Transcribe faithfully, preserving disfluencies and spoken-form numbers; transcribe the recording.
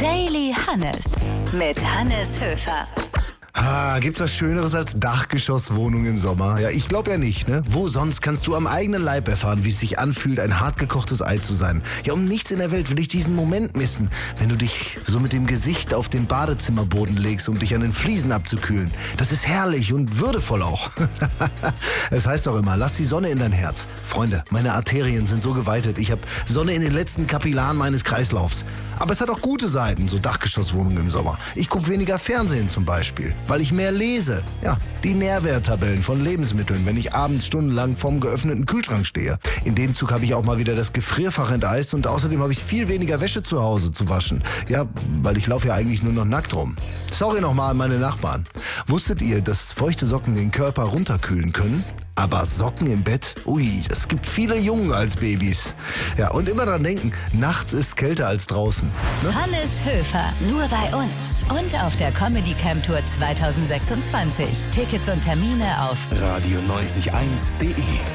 Daily Hannes mit Hannes Höfer. Ah, gibt's was Schöneres als Dachgeschosswohnung im Sommer? Ja, ich glaube ja nicht, ne? Wo sonst kannst du am eigenen Leib erfahren, wie es sich anfühlt, ein hartgekochtes Ei zu sein? Ja, um nichts in der Welt will ich diesen Moment missen, wenn du dich so mit dem Gesicht auf den Badezimmerboden legst, um dich an den Fliesen abzukühlen. Das ist herrlich und würdevoll auch. Es heißt doch immer, lass die Sonne in dein Herz. Freunde, meine Arterien sind so geweitet, ich habe Sonne in den letzten Kapillaren meines Kreislaufs. Aber es hat auch gute Seiten, so Dachgeschosswohnungen im Sommer. Ich gucke weniger Fernsehen zum Beispiel, weil ich mehr lese. Ja, die Nährwerttabellen von Lebensmitteln, wenn ich abends stundenlang vorm geöffneten Kühlschrank stehe. In dem Zug habe ich auch mal wieder das Gefrierfach enteist und außerdem habe ich viel weniger Wäsche zu Hause zu waschen. Ja, weil ich laufe ja eigentlich nur noch nackt rum. Sorry nochmal an meine Nachbarn. Wusstet ihr, dass feuchte Socken den Körper runterkühlen können? Aber Socken im Bett? Ui, es gibt viele Jungen als Babys. Ja, und immer dran denken, nachts ist kälter als draußen. Ne? Hannes Höfer, nur bei uns. Und auf der Comedy Camp Tour zwanzig sechsundzwanzig. Tickets und Termine auf radio neunzig eins punkt de